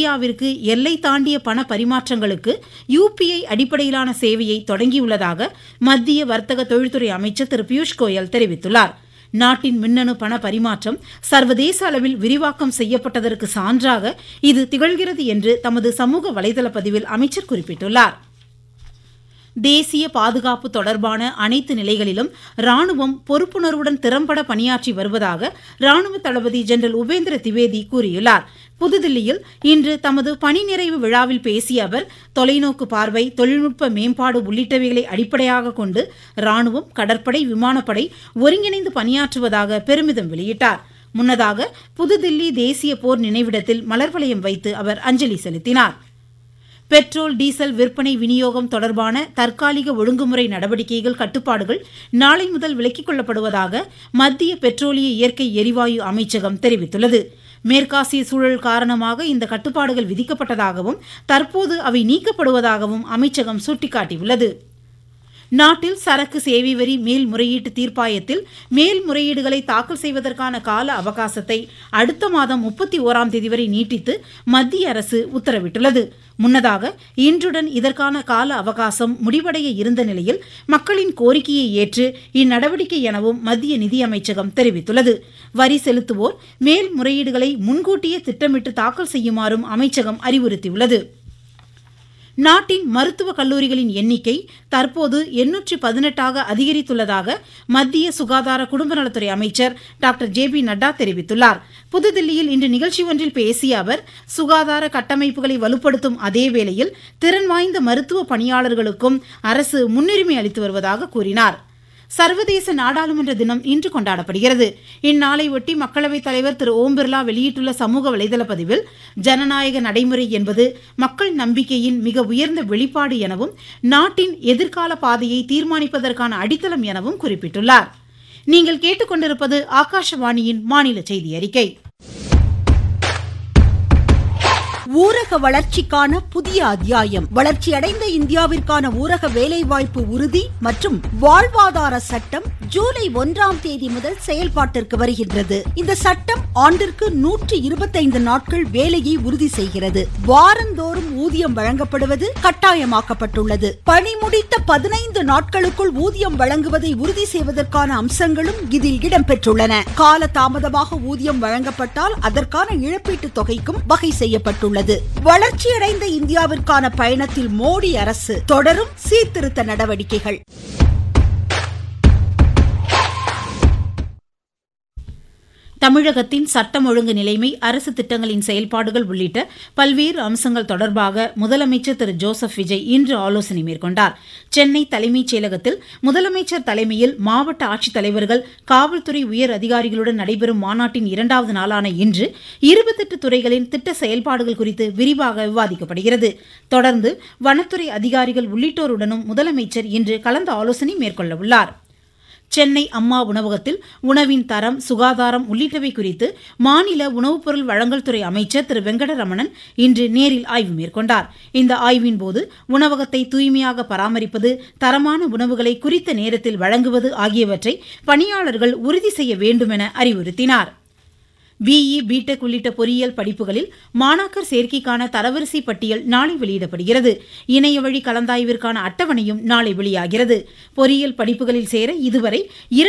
இந்தியாவிற்கு எல்லை தாண்டிய பண பரிமாற்றங்களுக்கு UPI அடிப்படையிலான சேவையை தொடங்கியுள்ளதாக மத்திய வர்த்தக தொழில்துறை அமைச்சர் திரு பியூஷ் கோயல் தெரிவித்துள்ளார். நாட்டின் மின்னணு பண பரிமாற்றம் சர்வதேச அளவில் விரிவாக்கம் செய்யப்பட்டதற்கு சான்றாக இது திகழ்கிறது என்று தமது சமூக வலைதள பதிவில் அமைச்சர் குறிப்பிட்டுள்ளார். தேசிய பாதுகாப்பு தொடர்பான அனைத்து நிலைகளிலும் ராணுவம் பொறுப்புணர்வுடன் திறம்பட பணியாற்றி வருவதாக ராணுவ தளபதி ஜெனரல் உபேந்திர திவேதி கூறியுள்ளார். புதுதில்லியில் இன்று தமது பணி நிறைவு விழாவில் பேசிய அவர் தொலைநோக்கு பார்வை, தொழில்நுட்ப மேம்பாடு உள்ளிட்டவைகளை அடிப்படையாக கொண்டு ராணுவம், கடற்படை, விமானப்படை ஒருங்கிணைந்து பணியாற்றுவதாக பெருமிதம் வெளியிட்டார். முன்னதாக புதுதில்லி தேசிய போர் நினைவிடத்தில் மலர் வளையம் வைத்து அவர் அஞ்சலி செலுத்தினார். பெட்ரோல், டீசல் விற்பனை விநியோகம் தொடர்பான தற்காலிக ஒழுங்குமுறை நடவடிக்கைகள், கட்டுப்பாடுகள் நாளை முதல் விலக்கிக் கொள்ளப்படுவதாக மத்திய பெட்ரோலிய இயற்கை எரிவாயு அமைச்சகம் தெரிவித்துள்ளது. மேற்காசிய சூழல் காரணமாக இந்த கட்டுப்பாடுகள் விதிக்கப்பட்டதாகவும் தற்போது அவை நீக்கப்படுவதாகவும் அமைச்சகம் சுட்டிக்காட்டியுள்ளது. நாட்டில் சரக்கு சேவை வரி மேல்முறையீட்டு தீர்ப்பாயத்தில் மேல்முறையீடுகளை தாக்கல் செய்வதற்கான கால அவகாசத்தை அடுத்த மாதம் 31ஆம் தேதி வரை நீட்டித்து மத்திய அரசு உத்தரவிட்டுள்ளது. முன்னதாக இன்றுடன் இதற்கான கால அவகாசம் முடிவடைய இருந்த நிலையில் மக்களின் கோரிக்கையை ஏற்று இந்நடவடிக்கை எனவும் மத்திய நிதியமைச்சகம் தெரிவித்துள்ளது. வரி செலுத்துவோர் மேல்முறையீடுகளை முன்கூட்டியே திட்டமிட்டு தாக்கல் செய்யுமாறும் அமைச்சகம் அறிவுறுத்தியுள்ளது. நாட்டின் மருத்துவக் கல்லூரிகளின் எண்ணிக்கை தற்போது 818ஆக அதிகரித்துள்ளதாக மத்திய சுகாதார குடும்பநலத்துறை அமைச்சர் டாக்டர் JP நட்டா தெரிவித்துள்ளார். புதுதில்லியில் இன்று நிகழ்ச்சி ஒன்றில் பேசிய அவர் சுகாதார கட்டமைப்புகளை வலுப்படுத்தும் அதேவேளையில் திறன் வாய்ந்த மருத்துவ பணியாளர்களுக்கும் அரசு முன்னுரிமை அளித்து வருவதாக கூறினார். சர்வதேச நாடாளுமன்ற தினம் இன்று கொண்டாடப்படுகிறது. இந்நாளையொட்டி மக்களவைத் தலைவர் திரு ஓம் பிர்லா வெளியிட்டுள்ள சமூக வலைதள பதிவில் ஜனநாயக நடைமுறை என்பது மக்கள் நம்பிக்கையின் மிக உயர்ந்த வெளிப்பாடு எனவும் நாட்டின் எதிர்கால பாதையை தீர்மானிப்பதற்கான அடித்தளம் எனவும் குறிப்பிட்டுள்ளார். நீங்கள் கேட்டுக்கொண்டிருப்பது ஆகாஷவாணியின் மாநில செய்தி அறிக்கை. ஊரக வளர்ச்சிக்கான புதிய அத்தியாயம். வளர்ச்சியடைந்த இந்தியாவிற்கான ஊரக வேலைவாய்ப்பு உறுதி மற்றும் வாழ்வாதார சட்டம் ஜூலை 1ஆம் தேதி முதல் செயல்பாட்டிற்கு வருகின்றது. இந்த சட்டம் ஆண்டிற்கு 125 நாட்கள் வேலையை உறுதி செய்கிறது. வாரந்தோறும் ஊதியம் வழங்கப்படுவது கட்டாயமாக்கப்பட்டுள்ளது. பணி முடித்த 15 நாட்களுக்குள் ஊதியம் வழங்குவதை உறுதி செய்வதற்கான அம்சங்களும் இதில் இடம்பெற்றுள்ளன. கால தாமதமாக ஊதியம் வழங்கப்பட்டால் அதற்கான இழப்பீட்டுத் தொகைக்கும் வகை செய்யப்பட்டுள்ளது. வளர்ச்சியடைந்த இந்தியாவிற்கான பயணத்தில் மோடி அரசு தொடரும் சீர்திருத்த நடவடிக்கைகள். தமிழகத்தின் சட்டம் ஒழுங்கு நிலைமை, அரசு திட்டங்களின் செயல்பாடுகள் உள்ளிட்ட பல்வேறு அம்சங்கள் தொடர்பாக முதலமைச்சர் திரு ஜோசப் விஜய் இன்று ஆலோசனை மேற்கொண்டார். சென்னை தலைமைச் செயலகத்தில் முதலமைச்சர் தலைமையில் மாவட்ட ஆட்சித்தலைவர்கள், காவல்துறை உயர் அதிகாரிகளுடன் நடைபெறும் மாநாட்டின் 2வது நாளான இன்று 28 துறைகளின் திட்ட செயல்பாடுகள் குறித்து விரிவாக விவாதிக்கப்படுகிறது. தொடர்ந்து வனத்துறை அதிகாரிகள் உள்ளிட்டோருடனும் முதலமைச்சர் இன்று கலந்து ஆலோசனை மேற்கொள்ள உள்ளார். சென்னை அம்மா உணவகத்தில் உணவின் தரம், சுகாதாரம் உள்ளிட்டவை குறித்து மாநில உணவுப் பொருள் வழங்கல் துறை அமைச்சர் திரு வெங்கடரமணன் இன்று நேரில் ஆய்வு மேற்கொண்டார். இந்த ஆய்வின் போது உணவகத்தை தூய்மையாக பராமரிப்பது, தரமான உணவுகளை குறித்த நேரத்தில் வழங்குவது ஆகியவற்றை பணியாளர்கள் உறுதி செய்ய வேண்டும் என அறிவுறுத்தினார். BE, BTech உள்ளிட்ட பொறியியல் படிப்புகளில் மாணாக்கர் சேர்க்கைக்கான தரவரிசை பட்டியல் நாளை வெளியிடப்படுகிறது. இணைய வழி கலந்தாய்விற்கான அட்டவணையும் நாளை வெளியாகிறது. பொறியியல் படிப்புகளில் சேர இதுவரை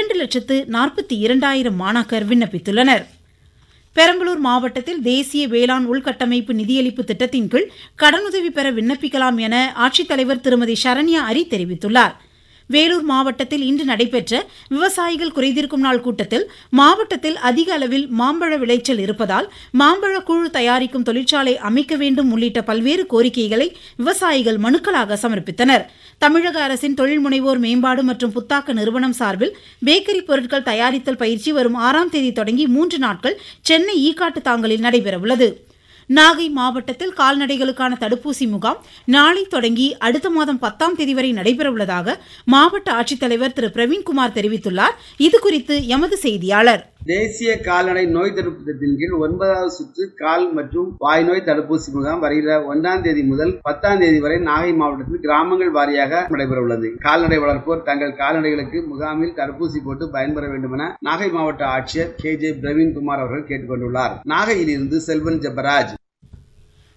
2,42,000 மாணாக்கர் விண்ணப்பித்துள்ளனர். பெரம்பலூர் மாவட்டத்தில் தேசிய வேளாண் உள்கட்டமைப்பு நிதியளிப்பு திட்டத்தின் கீழ் கடனுதவி பெற விண்ணப்பிக்கலாம் என ஆட்சித்தலைவர் திருமதி சரண்யா அரி தெரிவித்துள்ளார். வேலூர் மாவட்டத்தில் இன்று நடைபெற்ற விவசாயிகள் குறைதீர்க்கும் நாள் கூட்டத்தில் மாவட்டத்தில் அதிக அளவில் மாம்பழ விளைச்சல் இருப்பதால் மாம்பழ கூழ் தயாரிக்கும் தொழிற்சாலை அமைக்க வேண்டும் உள்ளிட்ட பல்வேறு கோரிக்கைகளை விவசாயிகள் மனுக்களாக சமர்ப்பித்தனர். தமிழக அரசின் தொழில் முனைவோர் மேம்பாடு மற்றும் புத்தாக்க நிறுவனம் சார்பில் பேக்கரி பொருட்கள் தயாரித்தல் பயிற்சி வரும் 6ஆம் தேதி தொடங்கி 3 நாட்கள் சென்னை ஈக்காட்டு தாங்கலில் நடைபெறவுள்ளது. நாகை மாவட்டத்தில் கால்நடைகளுக்கான தடுப்பூசி முகாம் நாளை தொடங்கி அடுத்த மாதம் 10ஆம் தேதி வரை நடைபெறவுள்ளதாக மாவட்ட ஆட்சித்தலைவர் திரு பிரவீன்குமார் தெரிவித்துள்ளார். இதுகுறித்து எமது செய்தியாளர். தேசிய கால்நடை நோய் தடுப்பு திட்டத்தின் கீழ் 9வது சுற்று கால் மற்றும் வாய் நோய் தடுப்பூசி முகாம் வருகிற 1ஆம் தேதி முதல் 10ஆம் தேதி வரை நாகை மாவட்டத்தில் கிராமங்கள் வாரியாக நடைபெற உள்ளது. கால்நடை வளர்ப்போர் தங்கள் கால்நடைகளுக்கு முகாமில் தடுப்பூசி போட்டு பயன்பெற வேண்டும் என நாகை மாவட்ட ஆட்சியர் KJ பிரவீன்குமார் அவர்கள் கேட்டுக் கொண்டுள்ளார். நாகையிலிருந்து செல்வன் ஜெபராஜ்.